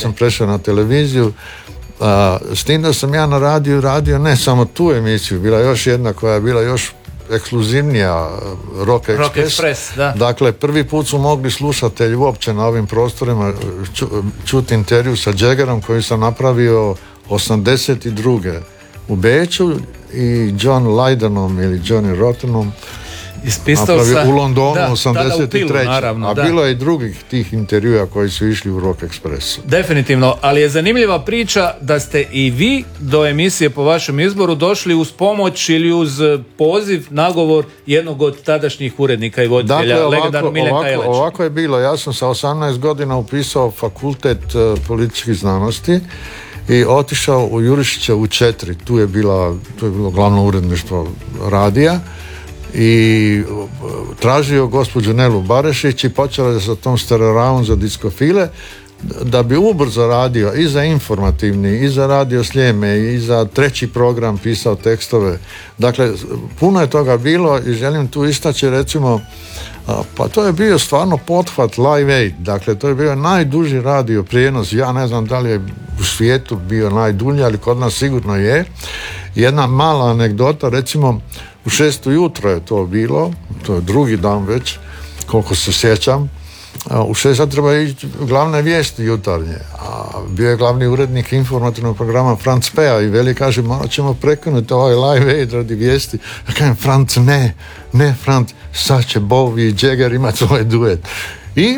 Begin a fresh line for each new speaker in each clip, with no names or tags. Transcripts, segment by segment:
sam prešao na televiziju. S tim da sam ja na radiju radio ne samo tu emisiju, bila još jedna koja je bila još ekskluzivnija, Rock Express.
Da.
Dakle, prvi put su mogli slušatelji uopće na ovim prostorima čuti intervju sa Jaggerom koji sam napravio 82. u Beču i John Lydon ili Johnny Rottenom napravio u Londonu 83.
Naravno,
a bilo je i drugih tih intervjua koji su išli u Rock Expressu.
Definitivno, ali je zanimljiva priča da ste i vi do emisije po vašem izboru došli uz pomoć ili uz poziv, nagovor jednog od tadašnjih urednika i voditelja,
dakle,
legendarnog Miljenka Jelačića.
Ovako je bilo, ja sam sa 18 godina upisao fakultet političkih znanosti i otišao u Jurišića u 4. Tu je bilo glavno uredništvo radija i tražio gospođu Nelu Barešić i počela je sa tom stereoravom za diskofile da bi ubrzo radio i za informativni i za radio Sljeme i za 3. program pisao tekstove. Dakle, puno je toga bilo i želim tu istaći recimo pa to je bio stvarno pothvat Live Aid, dakle to je bio najduži radio prijenos, ja ne znam da li je u svijetu bio najdulji, ali kod nas sigurno je. Jedna mala anegdota, recimo u 6 ujutro je to bilo, to je drugi dan već, koliko se sjećam, u 6 treba ići glavne vijesti jutarnje, a bio je glavni urednik informativnog programa Franz Pea i veli kaže morat ćemo prekinuti ovaj Live Aid radi vijesti. Ja kažem Franz ne Franz, sad će Bowie i Jagger imati svoj duet. I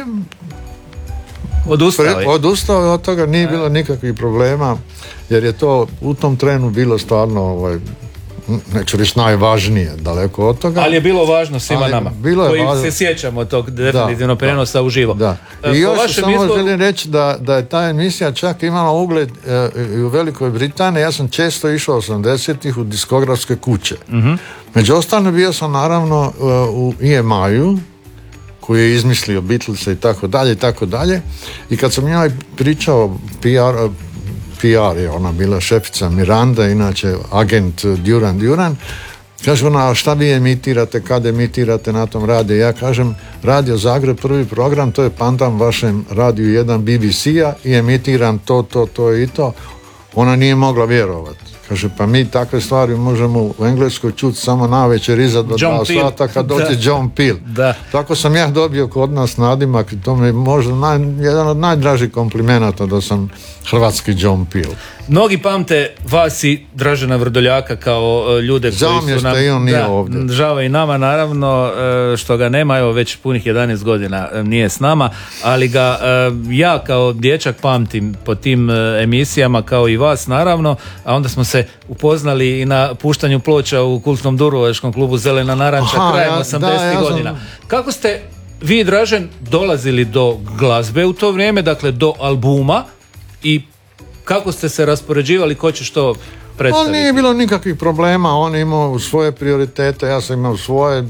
odustao je od toga, nije bilo nikakvih problema jer je to u tom trenu bilo stvarno neću reći najvažnije, daleko od toga. Ali
je bilo važno svima nama, koji se sjećamo tog definitivno prenosa uživo.
Da. I još samo želim reći da je ta emisija čak imala ugled i u Velikoj Britaniji. Ja sam često išao 80-ih u diskografske kuće. Među ostalim bio sam naravno u EMI-u, koji je izmislio Beatlesa i tako dalje. I kad sam njoj pričao PR je ona bila šefica Miranda, inače agent Duran, kaže ona šta vi emitirate, kad emitirate na tom radiju, ja kažem Radio Zagreb prvi program, to je pandan vašem radiju 1 BBC-a i emitiram to i to, ona nije mogla vjerovati. Kaže, pa mi takve stvari možemo u Engleskoj čuti samo navečer iza do 2 sata kad dođe John Peel.
Da.
Tako sam ja dobio kod nas nadimak i to mi je možda jedan od najdražih komplimenata da sam hrvatski John Peel.
Mnogi pamte vas i Dražena Vrdoljaka kao ljude koji su nam...
i on nije ovdje.
Žao i nama naravno što ga nema, evo već punih 11 godina nije s nama, ali ga ja kao dječak pamtim po tim emisijama kao i vas naravno, a onda smo se upoznali i na puštanju ploča u kultnom dubrovačkom klubu Zelena naranča krajem 80. godina. Kako ste vi, Dražen, dolazili do glazbe u to vrijeme, dakle do albuma i kako ste se raspoređivali, ko će što predstaviti?
Nije bilo nikakvih problema, on je imao svoje prioritete, ja sam imao svoje,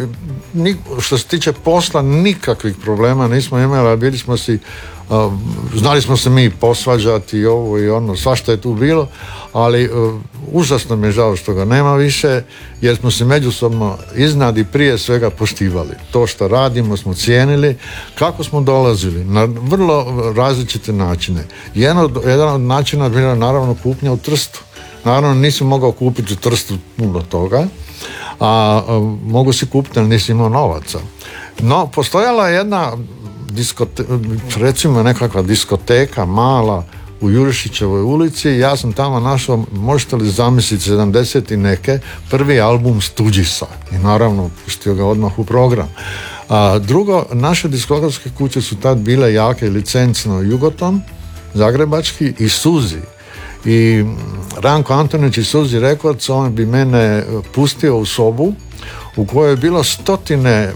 što se tiče posla nikakvih problema nismo imali, a bili smo si, znali smo se mi posvađati i ovo i ono, svašta je tu bilo, ali užasno mi je žao što ga nema više, jer smo se međusobno iznad i prije svega poštivali. To što radimo smo cijenili, kako smo dolazili na vrlo različite načine. Jedan od načina bila naravno kupnja u Trstu. Naravno nisam mogao kupiti u Trstu puno toga, a mogu si kupiti, ali nisam imao novaca. No, postojala je jedna recimo nekakva diskoteka mala u Jurišićevoj ulici, ja sam tamo našao, možete li zamisliti 70 i neke, prvi album Stuđisa i naravno pustio ga odmah u program. Drugo, naše diskografske kuće su tad bile jake, licencno Jugoton, zagrebački i Suzi. I Ranko Antonić i Suzi Records, on bi mene pustio u sobu u kojoj je bilo 100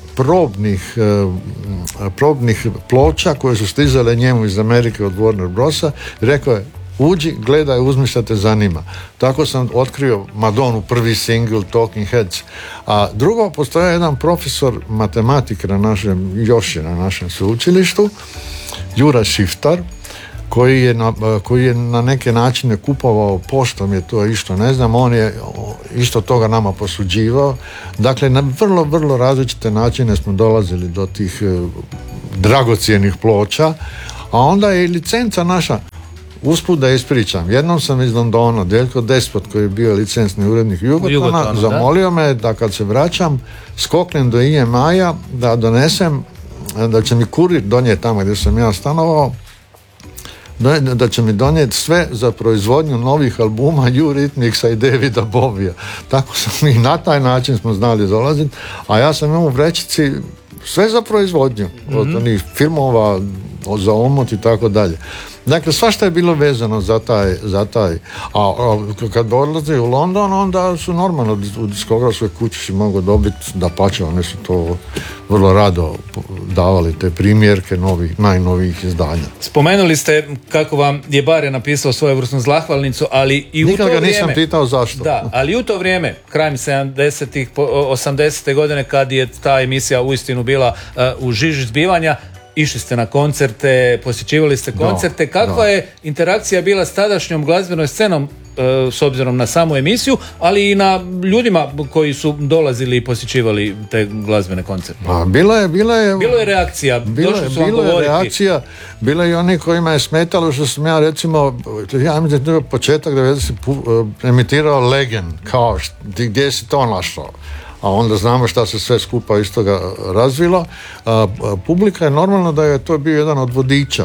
probnih ploča koje su stizale njemu iz Amerike od Warner Brosa i rekao je, uđi, gledaj, uzmi šta te zanima. Tako sam otkrio Madonu, prvi single Talking Heads. A drugo, postoje jedan profesor matematike na našem sveučilištu, Jura Šiftar, koji je na neke načine kupovao poštom, je to isto, ne znam, on je isto toga nama posuđivao. Dakle, na vrlo, vrlo različite načine smo dolazili do tih dragocjenih ploča, a onda je i licenca naša Usput da ispričam, jednom sam iz Londona, Deljko Despot koji je bio licencni urednik Jugotona, zamolio me da kad se vraćam skoknem do IMI-a da donesem, da će mi kurir donijeti tamo gdje sam ja stanovao, da će mi donijeti sve za proizvodnju novih albuma Eurythmicsa i Davida Bovija. Tako sam i na taj način smo znali dolaziti, a ja sam imao u vrećici sve za proizvodnju, od onih filmova, za omot i tako dalje. Dakle, svašta je bilo vezano za taj. A kad odlazi u London, onda su normalno u diskografskoj kući si mogu dobiti, dapače, oni su to vrlo rado davali, te primjerke najnovijih izdanja.
Spomenuli ste kako vam je Bare napisao svojevrsnu zahvalnicu, ali i
nikad
u to
ga
vrijeme...
nisam pitao zašto.
Da, ali u to vrijeme, krajem 70-ih, 80. godine, kad je ta emisija uistinu bila u žiži zbivanja, išli ste na koncerte, posjećivali ste koncerte. Kakva je interakcija bila s tadašnjom glazbenom scenom, s obzirom na samu emisiju, ali i na ljudima koji su dolazili i posjećivali te glazbene koncerte?
Pa, bilo je
reakcija.
Bilo je reakcija. Bilo je i oni kojima je smetalo što sam ja, recimo, ja mislim da je početak 90 emitirao Legend, kao gdje si to našao? A onda znamo šta se sve skupa iz toga razvilo. Publika je normalno da je to bio jedan od vodiča.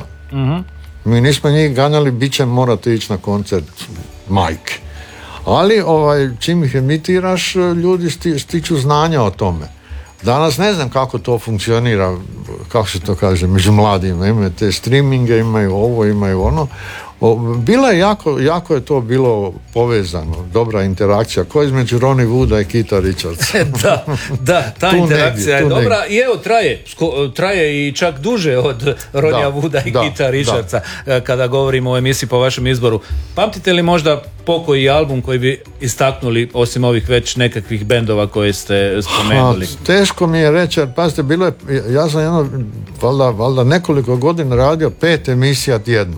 Mi nismo njih ganjali, bit će morate ići na koncert majke. Ali čim ih emitiraš, ljudi stiču znanja o tome. Danas ne znam kako to funkcionira, kako se to kaže, među mladima. Imaju te streaminge, imaju ovo, imaju ono. Bila je jako je to bilo povezano, dobra interakcija, ko između Ronnie Wooda i Keitha Richardsa.
da, ta interakcija je dobra i evo traje i čak duže od Ronnie Wooda i Keitha Richardsa kada govorimo o emisiji po vašem izboru. Pamtite li možda pokoji album koji bi istaknuli osim ovih već nekakvih bendova koje ste spomenuli?
Teško mi je reći, jer pazite, bilo je, ja sam valjda nekoliko godina radio 5 emisija tjedno.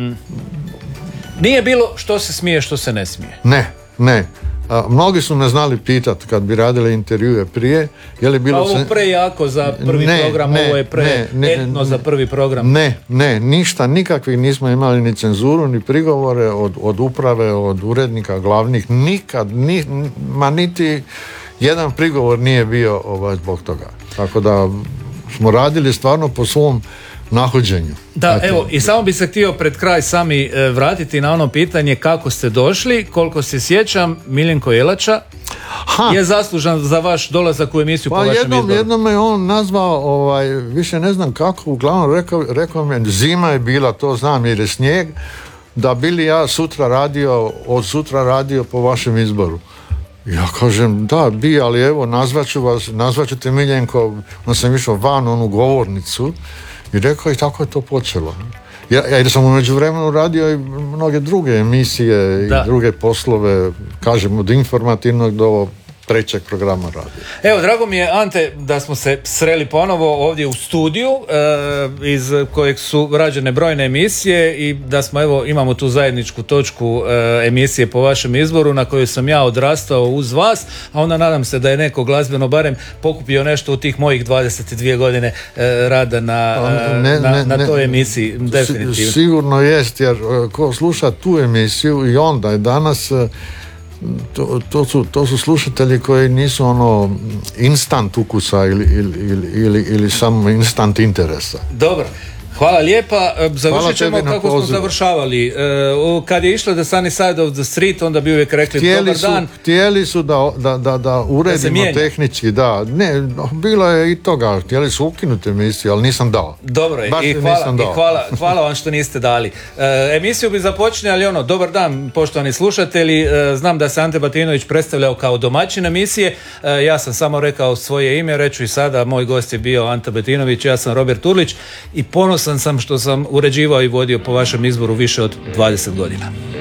Nije bilo što se smije, što se ne smije.
Ne. Mnogi su me znali pitati kad bi radili intervjue prije, je li bilo...
ovo prejako za prvi program, ovo je etno za prvi program.
Ne, ništa, nikakvih nismo imali ni cenzuru, ni prigovore od uprave, od urednika glavnih, nikad, niti jedan prigovor nije bio zbog toga. Tako da smo radili stvarno po svom nahođenju.
Da, evo, i samo bi se htio pred kraj sami vratiti na ono pitanje kako ste došli. Koliko se sjećam, Miljenko Jelača je zaslužan za vaš dolazak u emisiju po vašem izboru.
Jednom me on nazvao, više ne znam kako, uglavnom rekao mi, zima je bila, to znam jer je snijeg, da bili ja od sutra radio po vašem izboru. Ja kažem, da, ali evo, nazvat ćete Miljenko, on sam išao van onu govornicu i rekao i tako je to počelo. Jer sam u međuvremenu radio i mnoge druge emisije i druge poslove, kažem, od informativnog do trećeg programa radio.
Evo, drago mi je, Ante, da smo se sreli ponovo ovdje u studiju iz kojeg su rađene brojne emisije i da smo, evo, imamo tu zajedničku točku emisije po vašem izboru na kojoj sam ja odrastao uz vas, a onda nadam se da je neko glazbeno barem pokupio nešto u tih mojih 22 godine rada na toj emisiji, definitivno.
Sigurno jest, jer ko sluša tu emisiju i onda je danas to su slušatelji koji nisu instant ukusa ili samo instant interesa.
Dobro. Hvala lijepa. Završit ćemo kako smo završavali. Kad je išlo The Sunny Side of the Street, onda bi uvijek rekli dobar dan.
Htjeli su da uredimo tehnički, da. Ne, bilo je i toga. Htjeli su ukinuti emisiju, ali nisam dao.
Dobro je. Hvala vam što niste dali. Emisiju bi započinjali dobar dan, poštovani slušatelji. Znam da se Ante Batinović predstavljao kao domaćin emisije. Ja sam samo rekao svoje ime, reću i sada. Moj gost je bio Ante Batinović, ja sam Robert Turlić i ponosan sam što sam uređivao i vodio po vašem izboru više od 20 godina.